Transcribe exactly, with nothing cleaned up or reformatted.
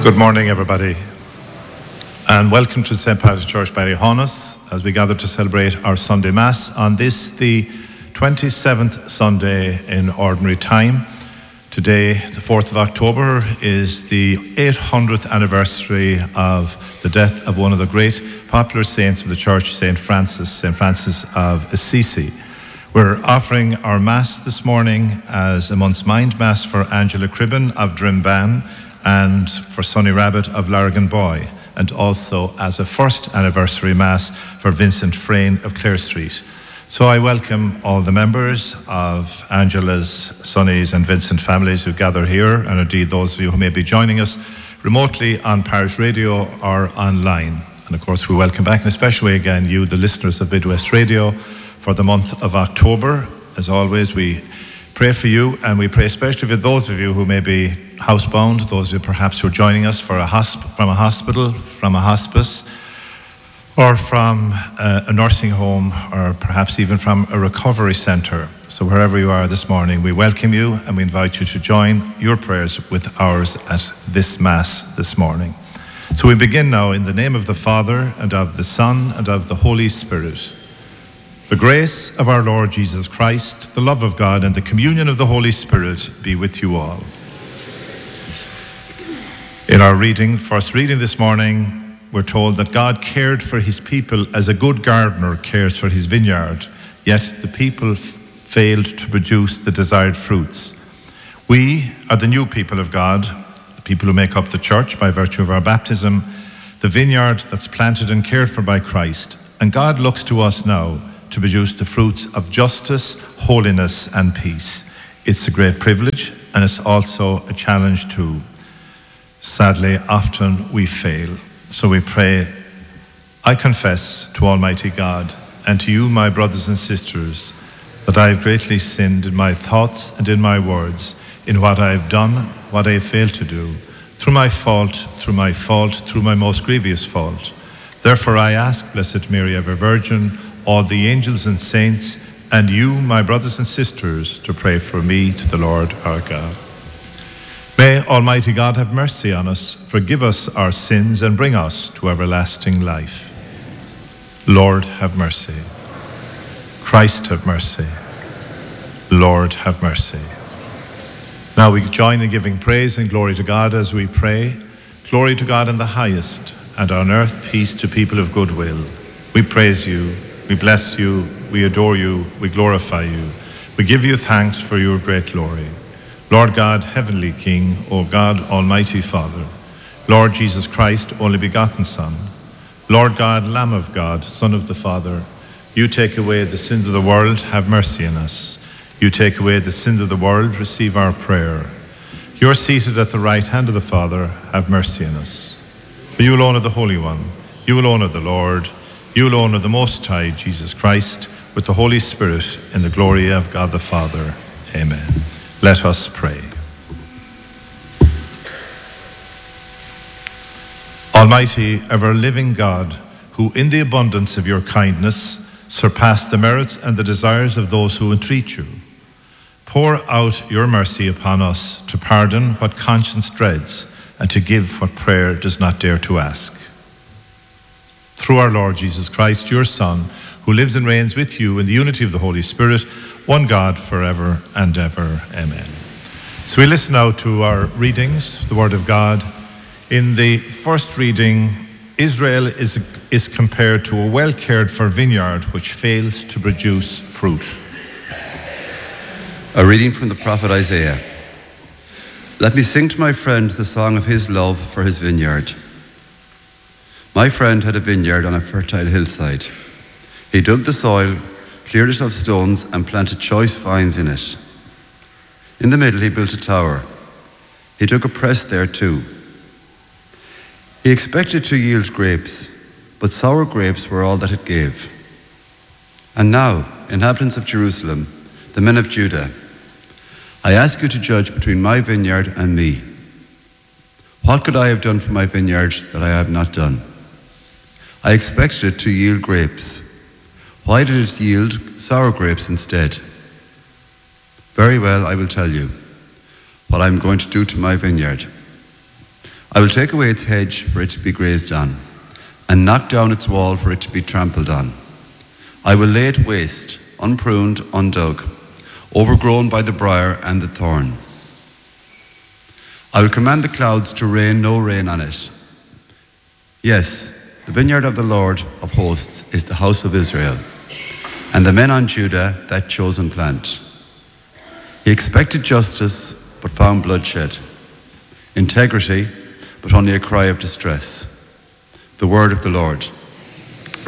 Good morning, everybody, and welcome to Saint Patrick's Church, Ballyhonus, as we gather to celebrate our Sunday Mass on this, the twenty-seventh Sunday in Ordinary Time. Today, the fourth of October, is the eight hundredth anniversary of the death of one of the great popular saints of the Church, Saint Francis, Saint Francis of Assisi. We're offering our Mass this morning as a month's mind Mass for Angela Cribben of Drimban and for Sonny Rabbit of Larrigan-Boy, and also as a first anniversary Mass for Vincent Frayne of Clare Street. So I welcome all the members of Angela's, Sonny's and Vincent families who gather here, and indeed those of you who may be joining us remotely on parish radio or online. And of course we welcome back in a special way again you, the listeners of Midwest Radio, for the month of October. As always, we pray for you, and we pray especially for those of you who may be housebound, those of you perhaps who are joining us for a hosp- from a hospital, from a hospice, or from a, a nursing home, or perhaps even from a recovery centre. So wherever you are this morning, we welcome you, and we invite you to join your prayers with ours at this Mass this morning. So we begin now in the name of the Father, and of the Son, and of the Holy Spirit. The grace of our Lord Jesus Christ, the love of God, and the communion of the Holy Spirit be with you all. In our reading, first reading this morning, we're told that God cared for his people as a good gardener cares for his vineyard, yet the people f- failed to produce the desired fruits. We are the new people of God, the people who make up the church by virtue of our baptism, the vineyard that's planted and cared for by Christ. And God looks to us now to produce the fruits of justice, holiness, and peace. It's a great privilege, and it's also a challenge too. Sadly, often we fail. So we pray, I confess to Almighty God and to you, my brothers and sisters, that I have greatly sinned in my thoughts and in my words, in what I have done, what I have failed to do, through my fault, through my fault, through my most grievous fault. Therefore I ask, Blessed Mary, ever Virgin, all the angels and saints, and you, my brothers and sisters, to pray for me to the Lord our God. May Almighty God have mercy on us, forgive us our sins, and bring us to everlasting life. Lord, have mercy. Christ, have mercy. Lord, have mercy. Now we join in giving praise and glory to God as we pray. Glory to God in the highest, and on earth peace to people of good will. We praise you. We bless you, we adore you, we glorify you. We give you thanks for your great glory. Lord God, Heavenly King, O God, Almighty Father, Lord Jesus Christ, only begotten Son, Lord God, Lamb of God, Son of the Father, you take away the sins of the world, have mercy on us. You take away the sins of the world, receive our prayer. You are seated at the right hand of the Father, have mercy on us. For you alone are the Holy One, you alone are the Lord, you alone are the Most High, Jesus Christ, with the Holy Spirit, in the glory of God the Father. Amen. Let us pray. Almighty, ever-living God, who in the abundance of your kindness surpass the merits and the desires of those who entreat you, pour out your mercy upon us to pardon what conscience dreads and to give what prayer does not dare to ask. Through our Lord Jesus Christ, your Son, who lives and reigns with you in the unity of the Holy Spirit, one God forever and ever. Amen. So we listen now to our readings, the Word of God. In the first reading, Israel is, is compared to a well-cared-for vineyard which fails to produce fruit. A reading from the prophet Isaiah. Let me sing to my friend the song of his love for his vineyard. My friend had a vineyard on a fertile hillside. He dug the soil, cleared it of stones, and planted choice vines in it. In the middle he built a tower. He dug a press there too. He expected to yield grapes, but sour grapes were all that it gave. And now, inhabitants of Jerusalem, the men of Judah, I ask you to judge between my vineyard and me. What could I have done for my vineyard that I have not done? I expected it to yield grapes. Why did it yield sour grapes instead? Very well, I will tell you what I am going to do to my vineyard. I will take away its hedge for it to be grazed on, and knock down its wall for it to be trampled on. I will lay it waste, unpruned, undug, overgrown by the briar and the thorn. I will command the clouds to rain no rain on it. Yes, the vineyard of the Lord of hosts is the house of Israel, and the men on Judah that chosen plant. He expected justice, but found bloodshed, integrity, but only a cry of distress. The word of the Lord.